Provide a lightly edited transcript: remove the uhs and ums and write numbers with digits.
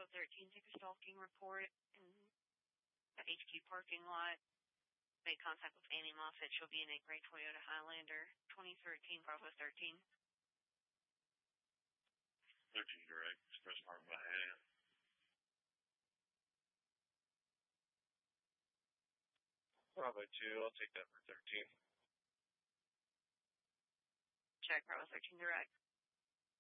Bravo 13, take a stalking report in the HQ parking lot. Make contact with Annie Moffett. She'll be in a gray Toyota Highlander, 2013, Bravo 13. 13 direct, express mark by hand. Bravo 2, I'll take that for 13. Check, Bravo 13 direct.